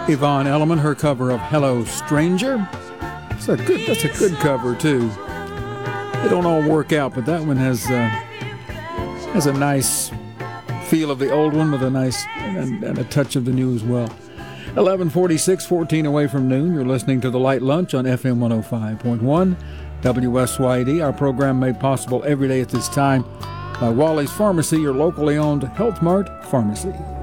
Yvonne Elliman, her cover of Hello Stranger. That's a good cover too. They don't all work out, but that one has a nice feel of the old one with a nice and a touch of the new as well. 11:46, 14 away from noon. You're listening to The Light Lunch on FM 105.1 WSYD. Our program made possible every day at this time by Wally's Pharmacy, your locally owned Health Mart pharmacy.